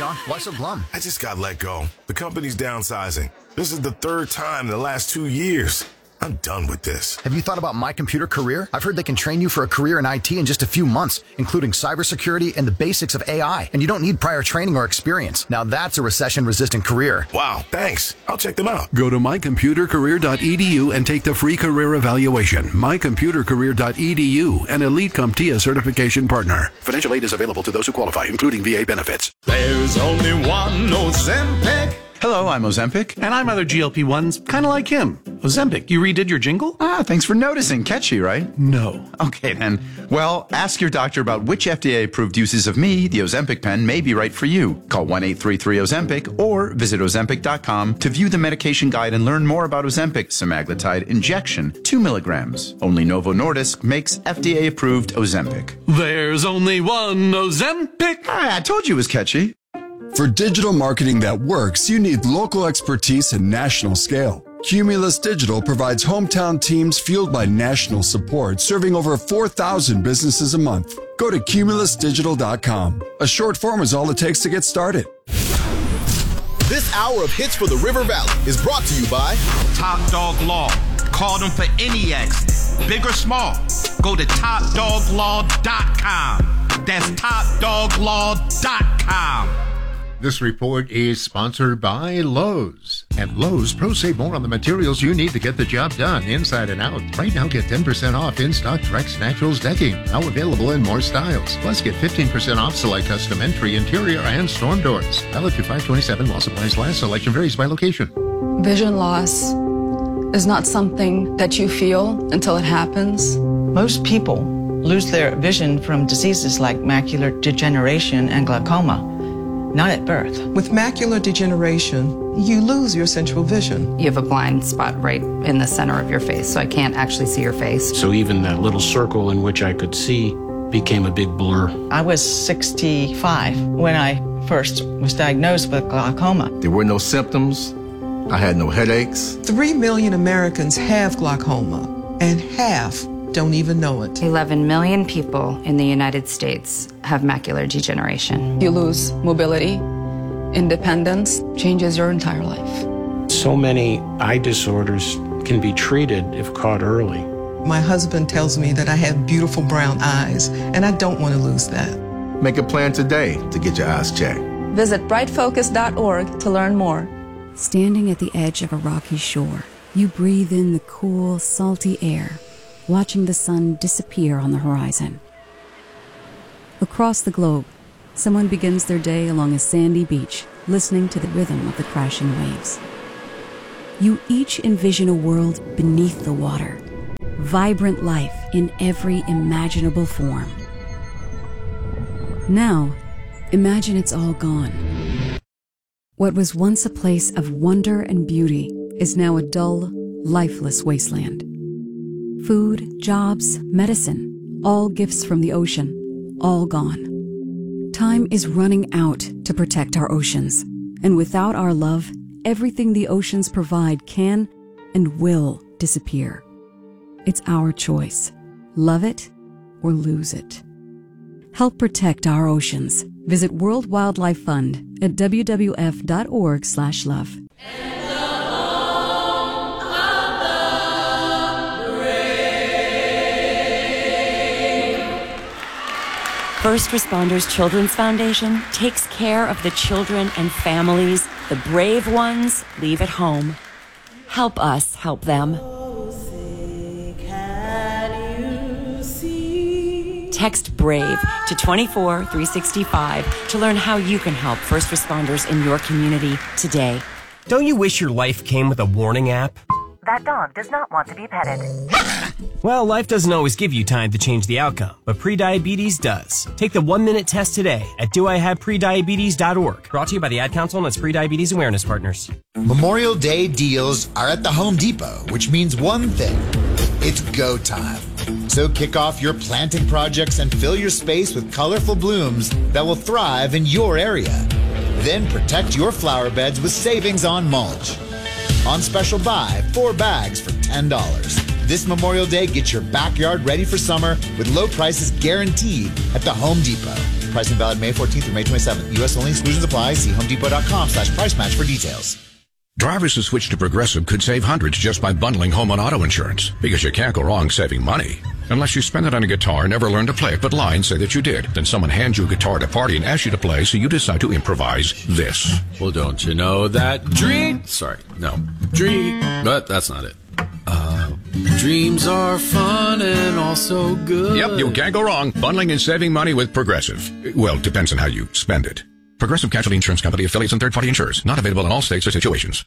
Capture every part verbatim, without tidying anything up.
John? Why so glum? I just got let go. The company's downsizing. This is the third time in the last two years. I'm done with this. Have you thought about My Computer Career? I've heard they can train you for a career in I T in just a few months, including cybersecurity and the basics of A I. And you don't need prior training or experience. Now that's a recession-resistant career. Wow, thanks. I'll check them out. Go to my computer career dot e d u and take the free career evaluation. my computer career dot e d u, an Elite CompTIA certification partner. Financial aid is available to those who qualify, including V A benefits. There's only one Ozempic. Hello, I'm Ozempic. And I'm other G L P ones, kind of like him. Ozempic, you redid your jingle? Ah, thanks for noticing. Catchy, right? No. Okay, then. Well, ask your doctor about which F D A-approved uses of me, the Ozempic pen, may be right for you. Call one eight three three Ozempic or visit ozempic dot com to view the medication guide and learn more about Ozempic semaglutide injection, two milligrams. Only Novo Nordisk makes F D A-approved Ozempic. There's only one Ozempic. Ah, I told you it was catchy. For digital marketing that works, you need local expertise and national scale. Cumulus Digital provides hometown teams fueled by national support, serving over four thousand businesses a month. Go to cumulus digital dot com. A short form is all it takes to get started. This hour of Hits for the River Valley is brought to you by Top Dog Law. Call them for any accident, big or small. Go to top dog law dot com. That's top dog law dot com. This report is sponsored by Lowe's. At Lowe's, pros save more on the materials you need to get the job done, inside and out. Right now, get ten percent off in-stock Trex Naturals decking, now available in more styles. Plus, get fifteen percent off select custom entry, interior, and storm doors. Valid through five twenty-seven while supplies last. Selection varies by location. Vision loss is not something that you feel until it happens. Most people lose their vision from diseases like macular degeneration and glaucoma. Not at birth. With macular degeneration, you lose your central vision. You have a blind spot right in the center of your face, so I can't actually see your face. So even that little circle in which I could see became a big blur. I was sixty-five when I first was diagnosed with glaucoma. There were no symptoms. I had no headaches. Three million Americans have glaucoma, and half don't even know it. eleven million people in the United States have macular degeneration. You lose mobility, independence, changes your entire life. So many eye disorders can be treated if caught early. My husband tells me that I have beautiful brown eyes, and I don't want to lose that. Make a plan today to get your eyes checked. Visit bright focus dot org to learn more. Standing at the edge of a rocky shore, you breathe in the cool, salty air, watching the sun disappear on the horizon. Across the globe, someone begins their day along a sandy beach, listening to the rhythm of the crashing waves. You each envision a world beneath the water, vibrant life in every imaginable form. Now, imagine it's all gone. What was once a place of wonder and beauty is now a dull, lifeless wasteland. Food, jobs, medicine, all gifts from the ocean, all gone. Time is running out to protect our oceans, and without our love, everything the oceans provide can and will disappear. It's our choice. Love it or lose it. Help protect our oceans. Visit World Wildlife Fund at w w f dot org slash love. First Responders Children's Foundation takes care of the children and families the brave ones leave at home. Help us help them. Text BRAVE to two four three six five to learn how you can help first responders in your community today. Don't you wish your life came with a warning app? That dog does not want to be petted. Well, life doesn't always give you time to change the outcome, but prediabetes does. Take the one-minute test today at do I have prediabetes dot org. Brought to you by the Ad Council and its Prediabetes Awareness Partners. Memorial Day deals are at the Home Depot, which means one thing. It's go time. So kick off your planting projects and fill your space with colorful blooms that will thrive in your area. Then protect your flower beds with savings on mulch. On special buy, four bags for ten dollars. This Memorial Day, get your backyard ready for summer with low prices guaranteed at the Home Depot. Pricing valid May fourteenth through May twenty-seventh. U S only. Exclusions apply. See homedepot.com slash price match for details. Drivers who switch to Progressive could save hundreds just by bundling home and auto insurance, because you can't go wrong saving money. Unless you spend it on a guitar, never learn to play it, but lie and say that you did. Then someone hands you a guitar at a party and asks you to play, so you decide to improvise this. Well, don't you know that dream... Sorry, no. Dream... But that's not it. Uh, dreams are fun and also good. Yep, you can't go wrong. Bundling and saving money with Progressive. Well, depends on how you spend it. Progressive Casualty Insurance Company, affiliates, and third-party insurers. Not available in all states or situations.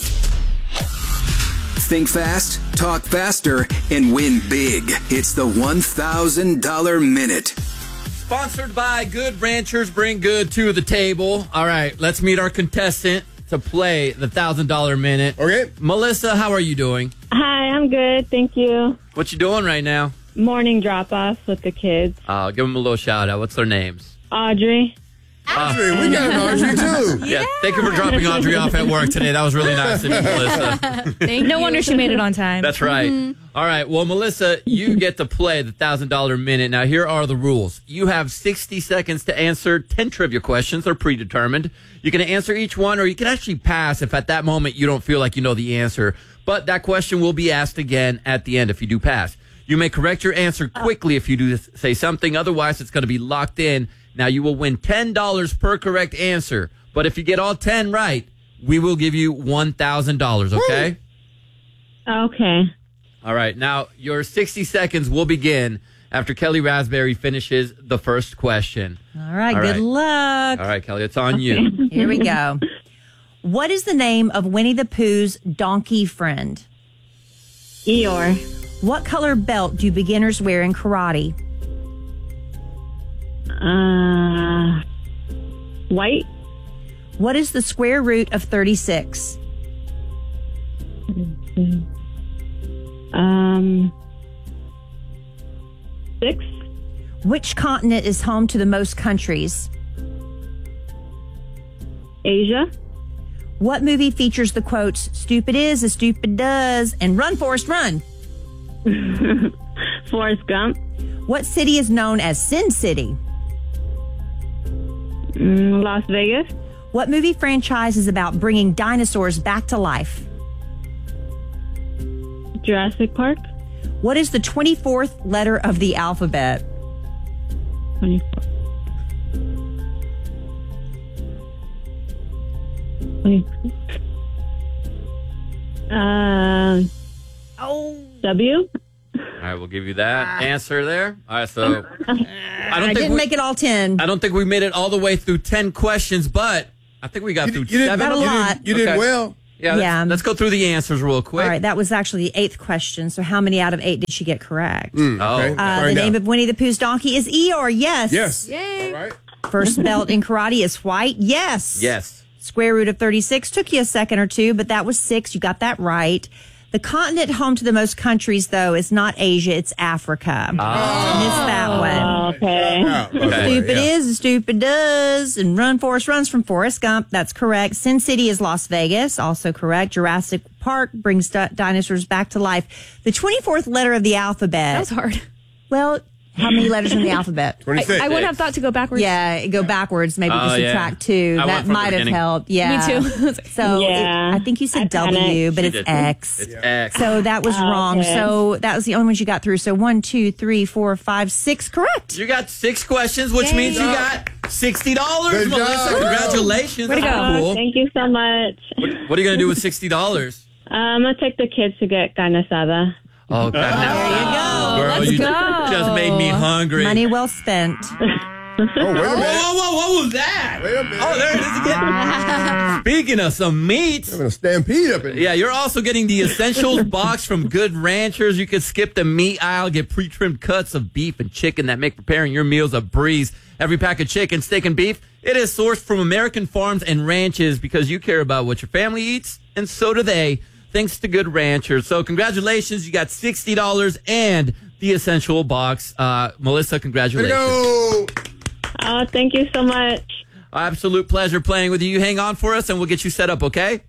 Think fast, talk faster, and win big. It's the one thousand dollars Minute. Sponsored by Good Ranchers, bring good to the table. All right, let's meet our contestant to play the one thousand dollars Minute. Okay. Melissa, how are you doing? Hi, I'm good. Thank you. What you doing right now? Morning drop-off with the kids. Uh, give them a little shout-out. What's their names? Audrey. Audrey, we got an Audrey, too. Yeah. yeah, thank you for dropping Audrey off at work today. That was really nice of you, Melissa. Thank no you. wonder she made it on time. That's right. Mm-hmm. All right, well, Melissa, you get to play the one thousand dollars Minute. Now, here are the rules. You have sixty seconds to answer ten trivia questions. They're predetermined. You can answer each one, or you can actually pass if at that moment you don't feel like you know the answer. But that question will be asked again at the end if you do pass. You may correct your answer quickly if you do say something. Otherwise, it's going to be locked in. Now, you will win ten dollars per correct answer. But if you get all ten right, we will give you one thousand dollars, okay? Okay. All right. Now, your sixty seconds will begin after Kelly Raspberry finishes the first question. All right. All good right. luck. All right, Kelly, it's on you. Here we go. What is the name of Winnie the Pooh's donkey friend? Eeyore. What color belt do beginners wear in karate? Uh, white. What is the square root of thirty-six? Um, six. Which continent is home to the most countries? Asia. What movie features the quotes, "Stupid is as stupid does," and "Run, Forrest, run"? Forrest Gump. What city is known as Sin City? Mm, Las Vegas. What movie franchise is about bringing dinosaurs back to life? Jurassic Park. What is the twenty-fourth letter of the alphabet? twenty-four. twenty-four. Uh, oh. W. All right, we'll give you that answer there. All right, so I don't I think didn't we, make it all ten. I don't think we made it all the way through ten questions, but I think we got You through did- you did- seven. Got a You lot. did- you did okay. well. Yeah, let's, Yeah. let's go through the answers real quick. All right, that was actually the eighth question. So how many out of eight did she get correct? Mm, okay. Uh, the Find name out. of Winnie the Pooh's donkey is Eeyore. Yes. Yes. Yay. All right. First belt in karate is white. Yes. Yes. Square root of thirty-six took you a second or two, but that was six. You got that right. The continent home to the most countries, though, is not Asia, it's Africa. Ah. Missed that one. Okay. Okay. Stupid is, and stupid does, and Run, Forrest, runs from Forrest Gump. That's correct. Sin City is Las Vegas. Also correct. Jurassic Park brings di- dinosaurs back to life. The twenty-fourth letter of the alphabet. That was hard. Well, how many letters in the alphabet? I, I would have thought to go backwards. Yeah, go backwards. Maybe Oh, you yeah. subtract two. I went That from the might have beginning. helped. Yeah. Me too. So Yeah. it, I think you said I W, panicked. but She it's did. X. It's X. So that was Oh, wrong. okay. So that was the only ones you got through. So one, two, three, four, five, six. Correct. You got six questions, which Yay. means you got sixty dollars, Good Melissa. job. Congratulations. Way to That's go. pretty cool. Thank you so much. What are you going to do with sixty dollars? Uh, I'm gonna take the kids to get carne asada. Oh, God. There you go. Girl, Let's you go. just made me hungry. Money well spent. Oh, wait a Whoa, minute. whoa, whoa, what was that? Wait a minute. Oh, there it is again. Speaking of some meat. Having a stampede up in here. Yeah, you're also getting the Essentials box from Good Ranchers. You can skip the meat aisle, get pre-trimmed cuts of beef and chicken that make preparing your meals a breeze. Every pack of chicken, steak, and beef, it is sourced from American farms and ranches because you care about what your family eats, and so do they, thanks to Good Ranchers. So congratulations, you got sixty dollars and the Essential box. Uh, Melissa, congratulations. Go. Oh, thank you so much. Absolute pleasure playing with you. You hang on for us, and we'll get you set up, okay?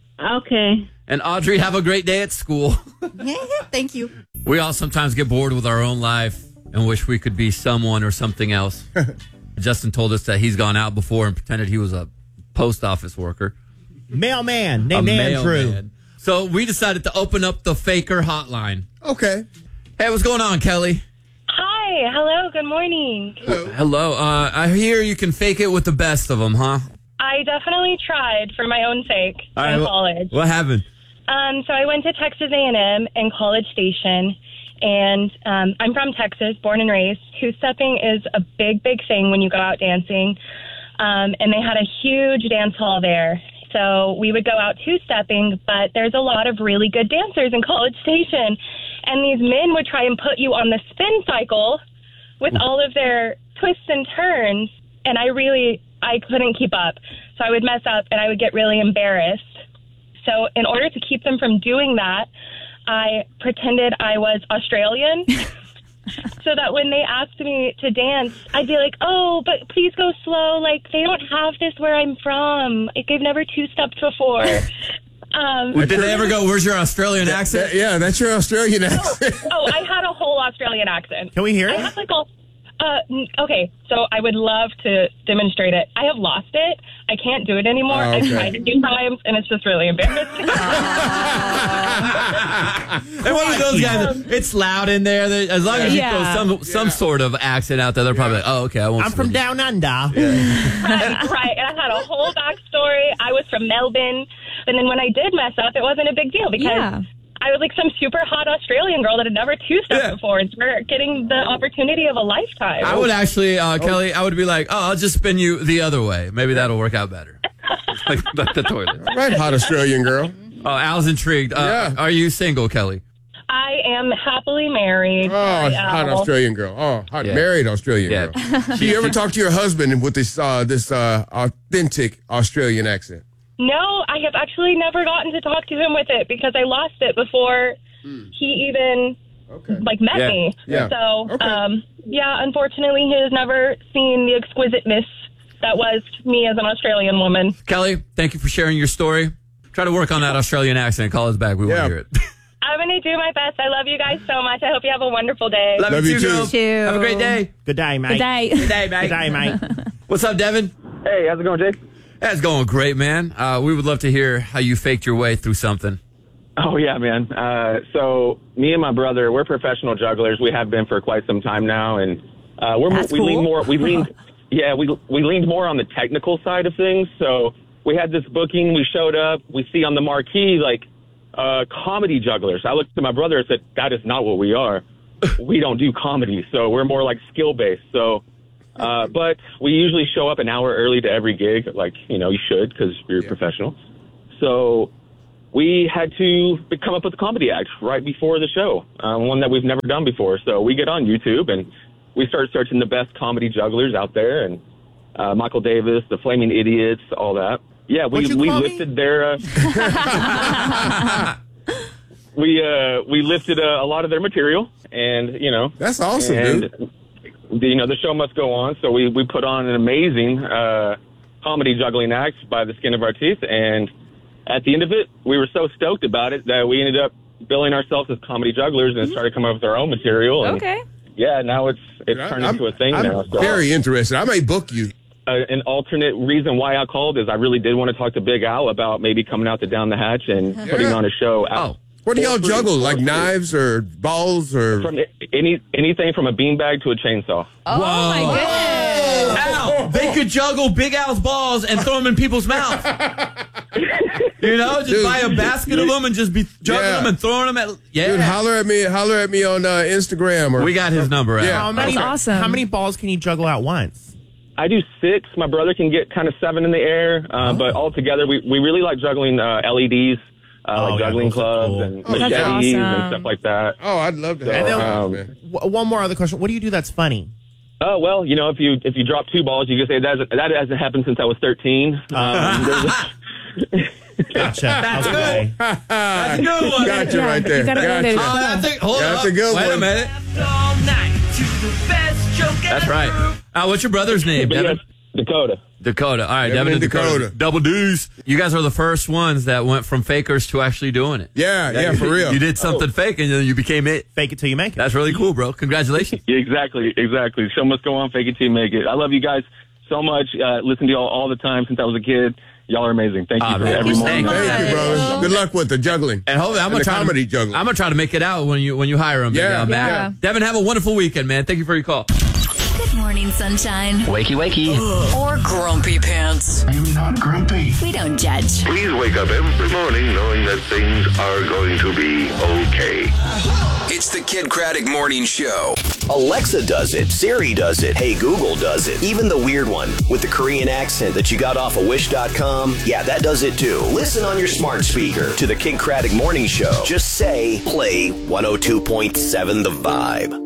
Okay. And Audrey, have a great day at school. Thank you. We all sometimes get bored with our own life and wish we could be someone or something else. Justin told us that he's gone out before and pretended he was a post office worker. Mailman named A Andrew. mailman. So we decided to open up the Faker hotline. Okay. Hey, what's going on, Kelly? Hi. Hello. Good morning. Hello. Hello. Uh, I hear you can fake it with the best of them, huh? I definitely tried for my own sake All right, in wh- college. What happened? Um, so I went to Texas A and M in College Station, and um, I'm from Texas, born and raised. Two-stepping is a big, big thing when you go out dancing, um, and they had a huge dance hall there. So we would go out two-stepping, but there's a lot of really good dancers in College Station, and these men would try and put you on the spin cycle with all of their twists and turns, and I really, I couldn't keep up. So I would mess up, and I would get really embarrassed. So in order to keep them from doing that, I pretended I was Australian so that when they asked me to dance, I'd be like, oh, but please go slow. Like, they don't have this where I'm from. Like, I've never two-stepped before. Um, Did they ever go, where's your Australian accent? That- yeah, that's your Australian accent. oh, I had a whole Australian accent. Can we hear I it? had like a, uh, n- okay, so I would love to demonstrate it. I have lost it. I can't do it anymore. Oh, I've okay. tried a few times, and it's just really embarrassing. And one of those guys, it's loud in there. They- As long as you Yeah. throw some some sort of accent out there, they're probably like, oh, okay, I won't. I'm from swing. down under. right, right. And I had a whole backstory. I was from Melbourne. And then when I did mess up, it wasn't a big deal because Yeah. I was like some super hot Australian girl that had never two-stepped Yeah. before. And we're getting the opportunity of a lifetime. I would actually, uh, Kelly, I would be like, oh, I'll just spin you the other way. Maybe that'll work out better. like, like the toilet. Right, hot Australian girl. Oh, Al's intrigued. Uh, Yeah. Are you single, Kelly? I am happily married. Oh, I, hot uh, Australian girl. Oh, hot Yeah. married Australian Yeah. girl. Do you ever talk to your husband with this uh, this uh, authentic Australian accent? No, I have actually never gotten to talk to him with it because I lost it before he even like met Yeah. me. Yeah. So, um, yeah, unfortunately, he has never seen the exquisiteness that was me as an Australian woman. Kelly, thank you for sharing your story. Try to work on that Australian accent. Call us back. We want Yeah. to hear it. I'm going to do my best. I love you guys so much. I hope you have a wonderful day. Love, Love you you too, too. girl. Too. Have a great day. Good day, mate. Good day. Good day, mate. Good day, mate. What's up, Devin? Hey, how's it going, Jake? That's going great, man. Uh, we would love to hear how you faked your way through something. Oh, yeah, man. Uh, so me and my brother, we're professional jugglers. We have been for quite some time now. And uh, we're, That's we cool. lean more, we leaned, yeah, we, we leaned more on the technical side of things. So we had this booking. We showed up. We see on the marquee, like, uh, comedy jugglers. I looked at my brother and said, that is not what we are. We don't do comedy. So we're more like skill-based. So, uh, but we usually show up an hour early to every gig, like, you know, you should because you're Yeah. professional. So we had to come up with a comedy act right before the show, uh, one that we've never done before. So we get on YouTube and we start searching the best comedy jugglers out there, and uh, Michael Davis, the Flaming Idiots, all that. Yeah, we What'd you we call me? lifted their uh, we uh, we lifted uh, a lot of their material, and you know That's awesome, and, dude. the, you know the show must go on. So we we put on an amazing uh, comedy juggling act by the skin of our teeth, and at the end of it, we were so stoked about it that we ended up billing ourselves as comedy jugglers and started coming up with our own material. And Okay. yeah, now it's it's Dude, turned I'm- into a thing I'm now. So. very interested. I may book you. Uh, an alternate reason why I called is I really did want to talk to Big Al about maybe coming out to Down the Hatch and putting on a show. Out Oh. What do y'all for free. juggle? Like For free. knives or balls or? From any anything from a beanbag to a chainsaw. Oh, my goodness. Al, they could juggle Big Al's balls and throw them in people's mouth. You know, just Dude. buy a basket of them and just be juggling Yeah. them and throwing them at. Yeah. Dude, holler at me. Holler at me on uh, Instagram. Or we got his number out. Yeah. How many, That's awesome. How many balls can you juggle at once? I do six. My brother can get kind of seven in the air, uh, Oh. but all together we, we really like juggling uh, L E Ds, uh, Oh, like yeah, juggling those are clubs cool. and Oh, that's machetes and awesome. stuff like that. Oh, I'd love to. So, have that, um, man. W- one more other question. What do you do that's funny? Oh well, you know if you if you drop two balls, you can say that that hasn't happened since I was thirteen. Um, there's a- Gotcha. That's Okay. good. That's a good one. Gotcha Yeah, right you there. gotta go there. Oh, that's a, hold That's up. a good Wait a one. minute. That's right. Uh, what's your brother's name, but Devin? yes, Dakota. Dakota. All right, Devin Devin, and and Dakota. Dakota. Double D's. You guys are the first ones that went from fakers to actually doing it. Yeah, yeah, for real. You did something Oh. fake and then you became it. Fake it till you make it. That's really cool, bro. Congratulations. Yeah, exactly, exactly. Show must go on, fake it till you make it. I love you guys so much. Uh, listen to y'all all the time since I was a kid. Y'all are amazing. Thank you Ah, for man. every Thank morning. you. Thank you, brother. Good luck with the juggling. And hopefully, I'm And gonna the try comedy to, juggling. I'm gonna try to make it out when you when you hire him. Yeah, uh, Matt. yeah. Devin, have a wonderful weekend, man. Thank you for your call. Good morning, sunshine. Wakey, wakey. Or grumpy pants. I'm not grumpy. We don't judge. Please wake up every morning knowing that things are going to be okay. It's the Kid Craddock Morning Show. Alexa does it. Siri does it. Hey Google does it. Even the weird one with the Korean accent that you got off of wish dot com. Yeah, that does it too. Listen on your smart speaker to the Kid Craddock Morning Show. Just say, play one oh two point seven The Vibe.